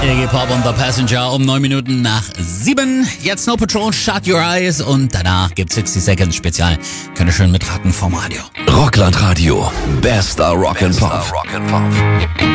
Iggy Pop und The Passenger um 9 Minuten nach 7. Jetzt Snow Patrol, Shut Your Eyes und danach gibt's 60 Seconds Spezial. Könnt ihr schön mitraten vom Radio. Rockland Radio. Bester Rock and Pop.